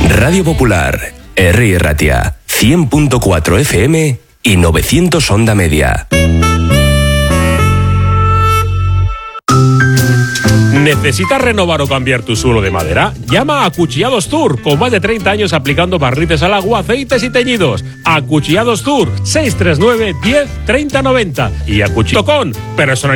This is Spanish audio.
Radio Popular, Herri Ratia, 100.4 FM y 900 onda media. ¿Necesitas renovar o cambiar tu suelo de madera? Llama a Acuchillados Tour, con más de 30 años aplicando barnices al agua, aceites y teñidos. Acuchillados Tour, 639 10 30 90. Y Acuchillo con personalización.